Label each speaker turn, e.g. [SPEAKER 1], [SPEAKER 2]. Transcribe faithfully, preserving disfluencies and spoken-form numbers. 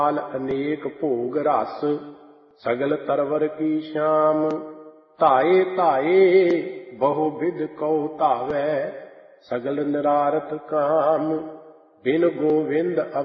[SPEAKER 1] अनेक भोग रस सगल तरवर की श्याम। धाये धाये बहु विध कौ धावै सगल निरारथ काम। बिन गोविंद